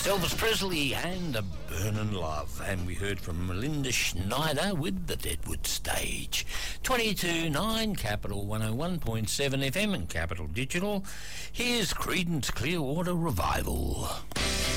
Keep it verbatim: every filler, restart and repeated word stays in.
Elvis Presley and A Burnin' Love. And we heard from Melinda Schneider with The Deadwood Stage. twenty-two nine Capital one oh one point seven F M and Capital Digital. Here's Creedence Clearwater Revival.